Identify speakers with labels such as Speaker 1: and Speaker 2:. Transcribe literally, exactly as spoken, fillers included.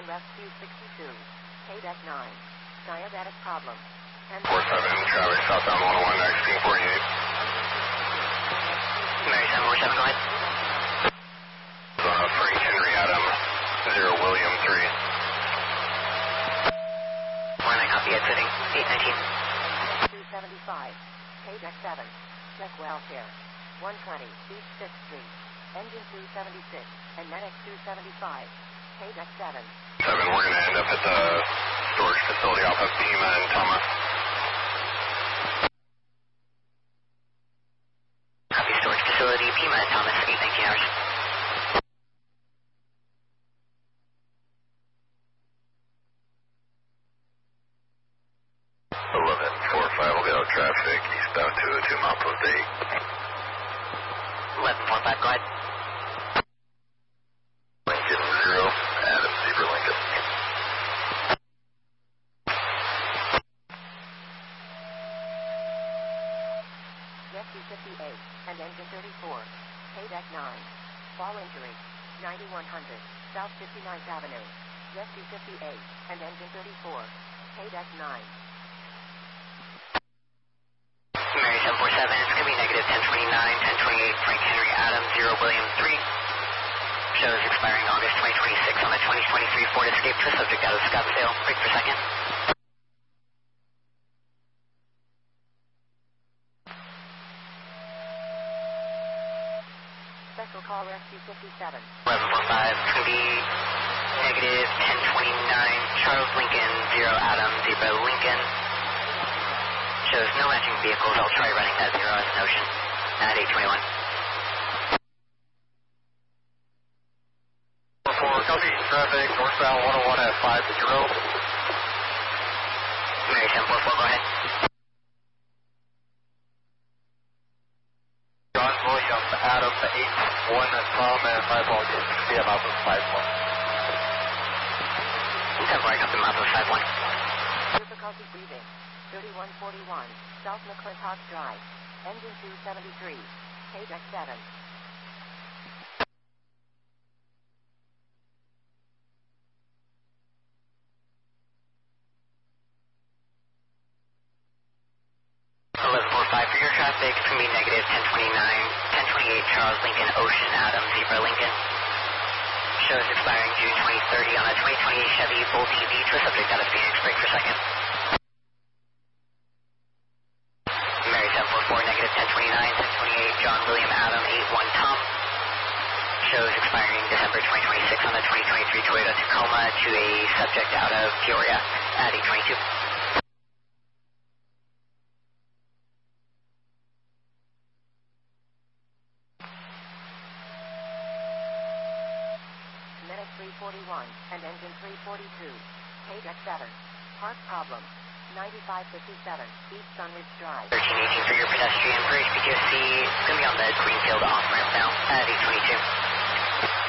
Speaker 1: Rescue sixty-two. K deck nine. Diabetic problem.
Speaker 2: four seven, traffic southbound one oh one, nineteen forty-eight.
Speaker 3: Mary seven four seven, go ahead.
Speaker 2: Uh, Frank Henry Adam, zero William three.
Speaker 3: One, I copy, exiting, eight nineteen.
Speaker 1: two seventy-five. K deck seven. Check welfare. one twenty, East sixth Street. Engine two seventy-six, and Medic two seventy-five. K deck seven.
Speaker 2: seven, we're going to end up at the storage facility off of Pima and Thomas.
Speaker 3: Copy, storage facility, Pima and Thomas, eight nineteen hours.
Speaker 2: eleven forty-five, we'll get out traffic, eastbound two oh two, mile post eight.
Speaker 3: eleven forty-five, go ahead.
Speaker 2: Lincoln zero, Adam Zebra Lincoln.
Speaker 1: Rescue fifty-eight, and engine thirty-four. K deck nine. Fall injury. ninety-one hundred, South fifty-ninth Avenue. Rescue fifty-eight, and engine thirty-four. K deck nine.
Speaker 3: Mary seven four seven, it's going to be negative ten twenty-nine, ten twenty-eight, Frank Henry Adam, zero William three. Shows expiring August twenty twenty-six on the twenty twenty-three Ford Escape to subject out of Scottsdale. Break per second.
Speaker 1: Special call Rescue fifty-seven.
Speaker 3: eleven forty-five, it's going to be negative ten twenty-nine, Charles Lincoln, zero Adam, Zebra Lincoln. Shows no matching vehicles. I'll try running that zero as an ocean at eight twenty-one.
Speaker 2: four, copy, traffic, northbound one oh one at five zero.
Speaker 3: Mary seven four four, go ahead.
Speaker 2: John William, Adam, eight one, Tom, and my apologies, we have Alpha five one.
Speaker 3: ten four, I got the map of five one.
Speaker 1: Difficulty breathing. thirty-one forty-one, South McClintock Drive. Engine two seventy-three. K deck seven.
Speaker 3: eleven forty-five for your traffic, it's going to be negative ten twenty-nine, ten twenty-eight, Charles Lincoln, Ocean, Adam, Zebra Lincoln. Shows expiring June twenty thirty on a twenty twenty-eight Chevy Bolt E V to a subject out of Phoenix. Break per second. Mary seven four four, negative ten twenty-nine, ten twenty-eight, John William Adam, eight one Tom. Shows expiring December twenty twenty-six on the twenty twenty-three Toyota Tacoma to a subject out of Peoria at eight twenty-two.
Speaker 1: Medic three forty-one, and engine three forty-two. K deck seven. Park problem. ninety-five fifty-seven, East Sunridge Drive.
Speaker 3: thirteen eighteen for your pedestrian for H P T O C. It's going to be on the Greenfield off-ramp now at eight twenty-two.